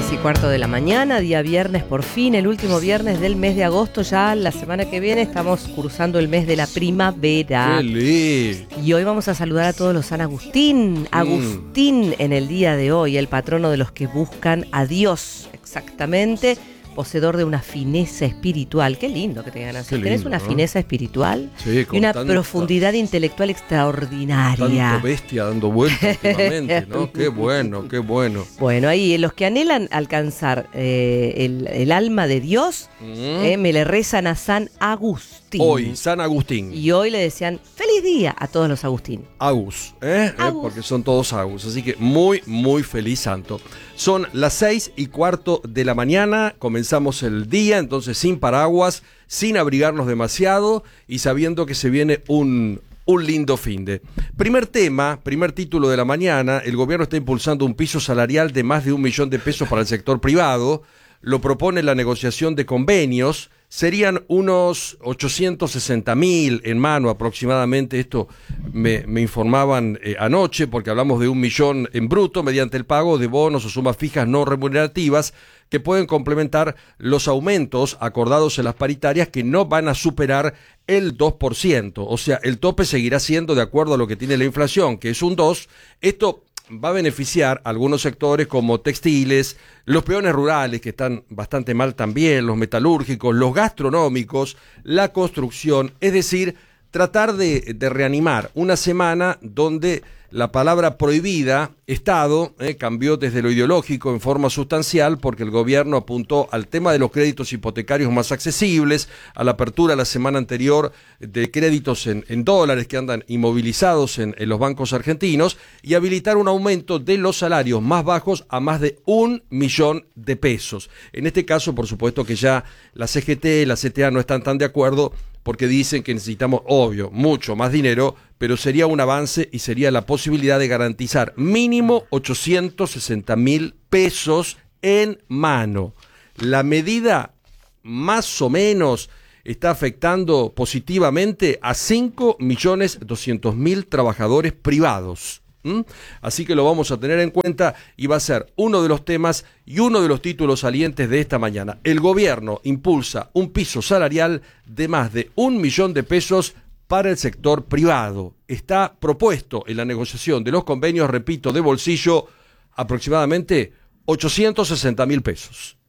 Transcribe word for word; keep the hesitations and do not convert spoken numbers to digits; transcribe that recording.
Seis y cuarto de la mañana, día viernes, por fin, el último viernes del mes de agosto. Ya la semana que viene estamos cruzando el mes de la primavera. ¡Qué lindo! Y hoy vamos a saludar a todos los San Agustín. Agustín mm. en el día de hoy, el patrono de los que buscan a Dios, exactamente. Poseedor de una fineza espiritual. Qué lindo que tengan así. Tenés una ¿no? fineza espiritual sí, y una tanta, profundidad intelectual extraordinaria. Tanto bestia dando vueltas últimamente, ¿no? Qué bueno, qué bueno. Bueno, ahí los que anhelan alcanzar eh, el, el alma de Dios, mm. eh, me le rezan a San Agustín. Hoy, San Agustín. Y hoy le decían feliz día a todos los Agustín. Agus, ¿eh? Agus. Eh, porque son todos Agus. Así que muy, muy feliz santo. Son las seis y cuarto de la mañana, comenzamos el día, entonces sin paraguas, sin abrigarnos demasiado y sabiendo que se viene un, un lindo finde. Primer tema, primer título de la mañana, el gobierno está impulsando un piso salarial de más de un millón de pesos para el sector privado, lo propone la negociación de convenios, serían unos ochocientos sesenta mil en mano aproximadamente, esto me, me informaban eh, anoche, porque hablamos de un millón en bruto mediante el pago de bonos o sumas fijas no remunerativas que pueden complementar los aumentos acordados en las paritarias que no van a superar el dos por ciento, o sea, el tope seguirá siendo de acuerdo a lo que tiene la inflación, que es un dos por ciento, esto va a beneficiar a algunos sectores como textiles, los peones rurales que están bastante mal también, los metalúrgicos, los gastronómicos, la construcción, es decir, tratar de, de reanimar una semana donde la palabra prohibida, Estado, eh, cambió desde lo ideológico en forma sustancial porque el gobierno apuntó al tema de los créditos hipotecarios más accesibles, a la apertura la semana anterior de créditos en, en dólares que andan inmovilizados en, en los bancos argentinos y habilitar un aumento de los salarios más bajos a más de un millón de pesos. En este caso, por supuesto que ya la C G T, la C T A no están tan de acuerdo porque dicen que necesitamos, obvio, mucho más dinero, pero sería un avance y sería la posibilidad de garantizar mínimo ochocientos sesenta mil pesos en mano. La medida más o menos está afectando positivamente a cinco millones doscientos mil trabajadores privados. ¿Mm? Así que lo vamos a tener en cuenta y va a ser uno de los temas y uno de los títulos salientes de esta mañana. El gobierno impulsa un piso salarial de más de un millón de pesos para el sector privado. Está propuesto en la negociación de los convenios, repito, de bolsillo, aproximadamente ochocientos sesenta mil pesos.